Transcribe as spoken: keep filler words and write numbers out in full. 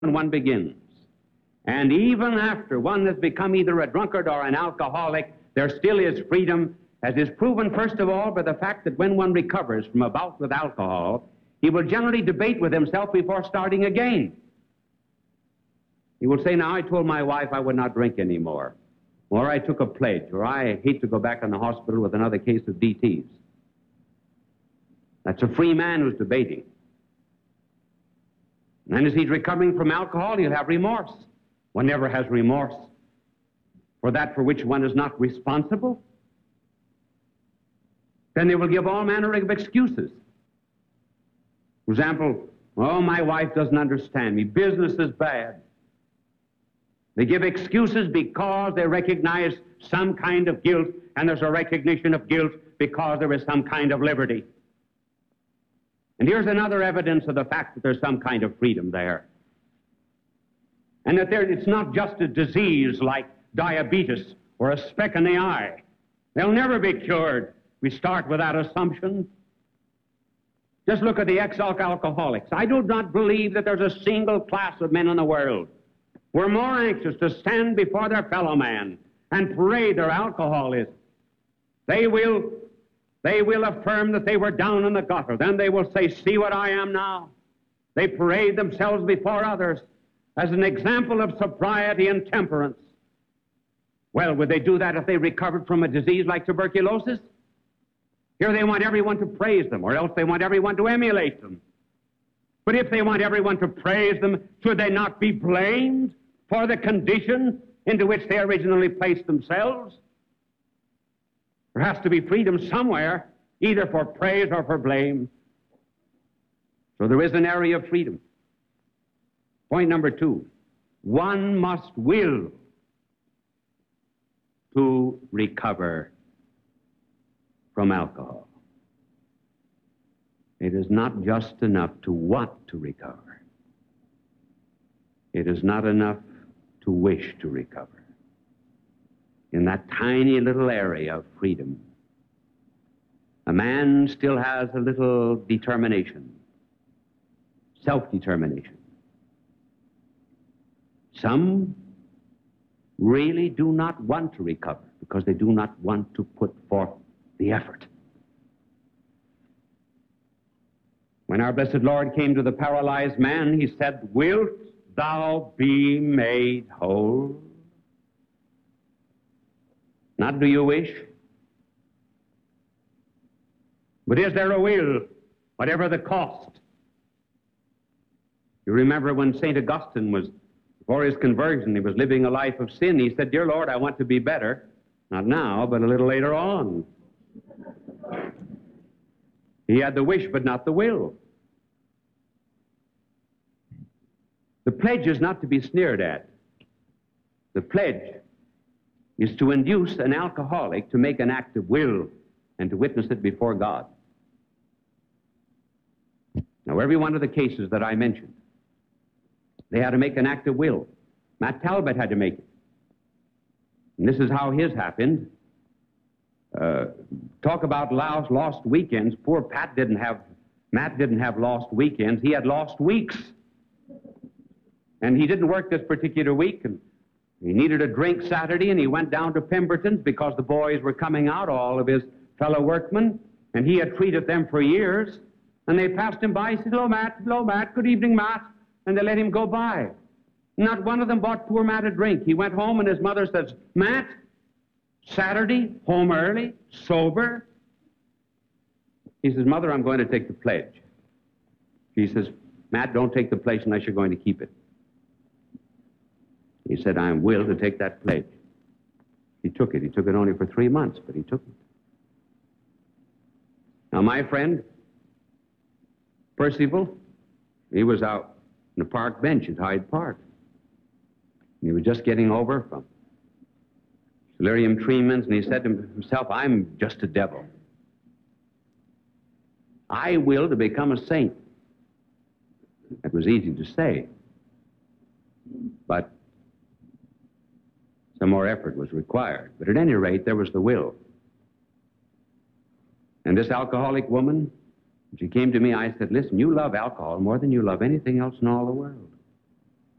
one begins. And even after one has become either a drunkard or an alcoholic, there still is freedom, as is proven, first of all, by the fact that when one recovers from a bout with alcohol, he will generally debate with himself before starting again. He will say, now, I told my wife I would not drink anymore, or I took a pledge, or I hate to go back in the hospital with another case of D Ts. That's a free man who's debating. And then as he's recovering from alcohol, he'll have remorse. One never has remorse for that for which one is not responsible. Then they will give all manner of excuses. For example, oh, my wife doesn't understand me. Business is bad. They give excuses because they recognize some kind of guilt, and there's a recognition of guilt because there is some kind of liberty. And here's another evidence of the fact that there's some kind of freedom there. And that there, it's not just a disease like diabetes or a speck in the eye. They'll never be cured. We start with that assumption. Just look at the ex-alcoholics. I do not believe that there's a single class of men in the world who are more anxious to stand before their fellow man and parade their alcoholism. They will, they will affirm that they were down in the gutter. Then they will say, see what I am now. They parade themselves before others as an example of sobriety and temperance. Well, would they do that if they recovered from a disease like tuberculosis? Here they want everyone to praise them, or else they want everyone to emulate them. But if they want everyone to praise them, should they not be blamed for the condition into which they originally placed themselves? There has to be freedom somewhere, either for praise or for blame. So there is an area of freedom. Point number two, one must will to recover from alcohol. It is not just enough to want to recover. It is not enough to wish to recover. In that tiny little area of freedom, a man still has a little determination, self-determination. Some really do not want to recover because they do not want to put forth the effort. When our blessed Lord came to the paralyzed man, he said, wilt thou be made whole? Not do you wish, but is there a will, whatever the cost? You remember when Saint Augustine was, before his conversion, he was living a life of sin. He said, dear Lord, I want to be better. Not now, but a little later on. He had the wish, but not the will. The pledge is not to be sneered at. The pledge is to induce an alcoholic to make an act of will and to witness it before God. Now, every one of the cases that I mentioned, they had to make an act of will. Matt Talbot had to make it. And this is how his happened. Uh, talk about lost, lost weekends. Poor Pat didn't have, Matt didn't have lost weekends. He had lost weeks. And he didn't work this particular week, and he needed a drink Saturday, and he went down to Pemberton's because the boys were coming out, all of his fellow workmen, and he had treated them for years. And they passed him by. He said, hello, Matt. Hello, Matt. Good evening, Matt. And they let him go by. Not one of them bought poor Matt a drink. He went home, and his mother says, Matt, Saturday, home early, sober. He says, Mother, I'm going to take the pledge. She says, Matt, don't take the pledge unless you're going to keep it. He said, I am will to take that pledge. He took it. He took it only for three months, but he took it. Now, my friend, Percival, he was out on the park bench at Hyde Park. He was just getting over from delirium tremens, and he said to himself, I'm just a devil. I will to become a saint. That was easy to say, but some more effort was required. But at any rate, there was the will. And this alcoholic woman, when she came to me, I said, listen, you love alcohol more than you love anything else in all the world.